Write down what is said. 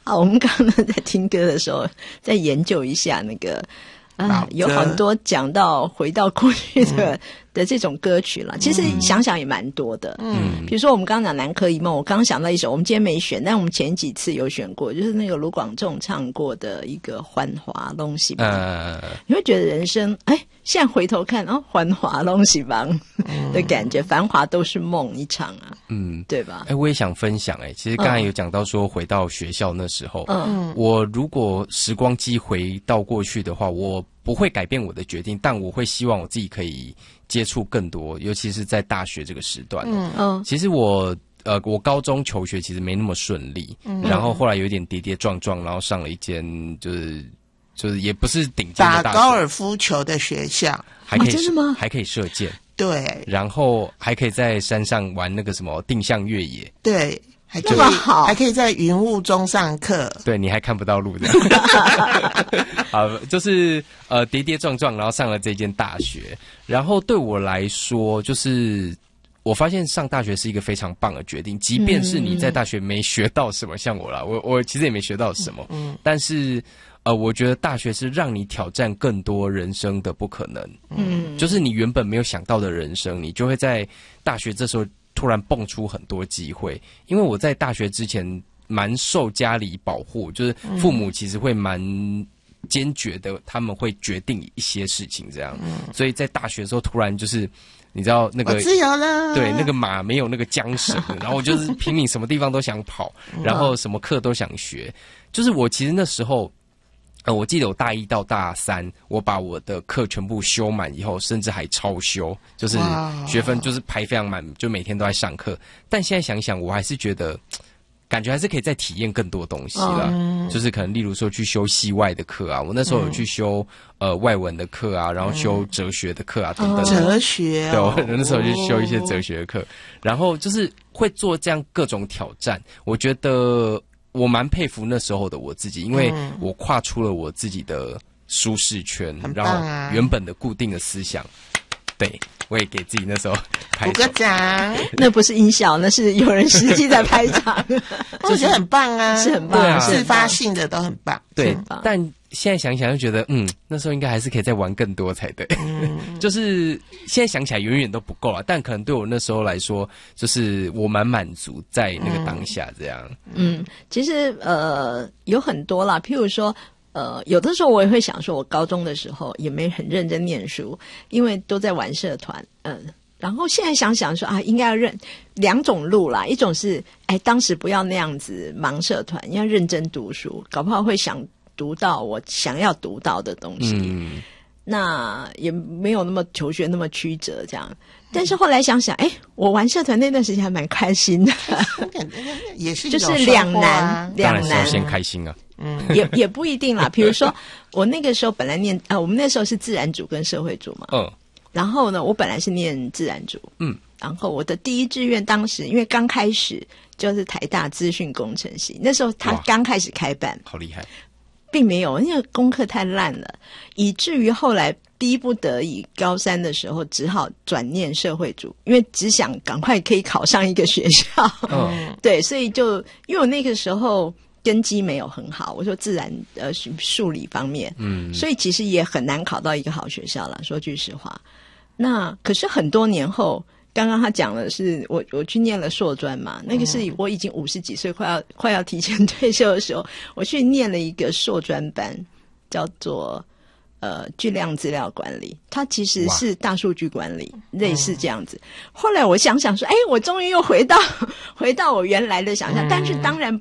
好，我们刚刚在听歌的时候，在研究一下那个有很多讲到回到过去的这种歌曲了。其实想想也蛮多的。比如说我们刚刚讲南柯一梦，我刚刚想到一首，我们今天没选，但我们前几次有选过，就是那个卢广仲唱过的一个《繁华东西吧》。你会觉得人生，现在回头看繁华东西吧的感觉，繁华都是梦一场啊。对吧？ 我也想分享其实刚才有讲到说回到学校那时候，我如果时光机回到过去的话，我不会改变我的决定，但我会希望我自己可以接触更多，尤其是在大学这个时段。其实我高中求学其实没那么顺利，然后后来有一点跌跌撞撞，然后上了一间就是也不是顶尖的大学， 打高尔夫球的学校， 还可以真的吗？ 还可以射箭， 对， 然后还可以在山上玩那个什么定向越野， 对，还可以这么好， 还可以在云雾中上课， 对，你还看不到路的。就是跌跌撞撞，然后上了这间大学，然后对我来说，就是我发现上大学是一个非常棒的决定，即便是你在大学没学到什么，像我啦，我其实也没学到什么，但是我觉得大学是让你挑战更多人生的不可能，就是你原本没有想到的人生，你就会在大学这时候突然蹦出很多机会。因为我在大学之前蛮受家里保护，就是父母其实会蛮坚决的，他们会决定一些事情这样，所以在大学的时候突然就是你知道那个我自由了， 对，那个马没有那个缰绳，然后我就是拼命什么地方都想跑，然后什么课都想学。就是我其实那时候我记得我大一到大三，我把我的课全部修满以后，甚至还超修，就是学分就是排非常满，就每天都在上课。但现在想想，我还是觉得感觉还是可以再体验更多东西啦，就是可能例如说去修系外的课啊，我那时候有去修外文的课啊，然后修哲学的课啊等等。 哲学对，我那时候就修一些哲学的课，然后就是会做这样各种挑战。我觉得我蛮佩服那时候的我自己，因为我跨出了我自己的舒适圈，然后原本的固定的思想。对，我也给自己那时候拍手， 鼓个掌。 那不是音效，那是有人实际在拍掌。 我觉得很棒啊， 是很棒， 对啊， 自发性的都很棒。 对，但现在想想就觉得，那时候应该还是可以再玩更多才对。就是现在想起来远远都不够啊，但可能对我那时候来说，就是我蛮满足在那个当下这样。 其实有很多啦，譬如说。有的时候我也会想说，我高中的时候也没很认真念书，因为都在玩社团，然后现在想想说应该要两种路啦，一种是当时不要那样子忙社团，要认真读书，搞不好会想读到我想要读到的东西，那也没有那么求学那么曲折这样。但是后来想想，我玩社团那段时间还蛮开心的， 也是就是两难， 当然是要先开心啊。 也不一定啦。比如说，我那个时候本来念我们那时候是自然组跟社会组嘛。然后呢，我本来是念自然组。然后我的第一志愿当时因为刚开始就是台大资讯工程系，那时候他刚开始开办， 好厉害。 并没有，因为功课太烂了，以至于后来逼不得已，高三的时候只好转念社会组，因为只想赶快可以考上一个学校。对，所以就因为我那个时候根基没有很好，我说自然数理方面，所以其实也很难考到一个好学校啦，说句实话。那可是很多年后，刚刚他讲的是我去念了硕专嘛，那个是我已经50几岁快要提前退休的时候，我去念了一个硕专班，叫做巨量资料管理，它其实是大数据管理，类似这样子。后来我想想说，我终于又回到我原来的想象，但是当然